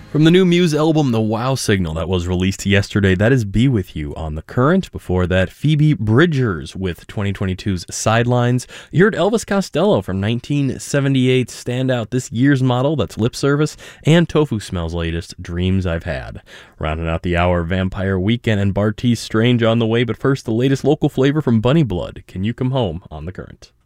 From the new Muse album, The Wow Signal, that was released yesterday, that is Be With You on The Current. Before that, Phoebe Bridgers with 2022's Sidelines. You heard Elvis Costello from 1978 standout this year's model, that's Lip Service, and Tofu Smell's latest, Dreams I've Had. Rounding out the hour, Vampire Weekend and Bartees Strange on the way, but first, the latest local flavor from Bunny Blood, Can You Come Home on The Current.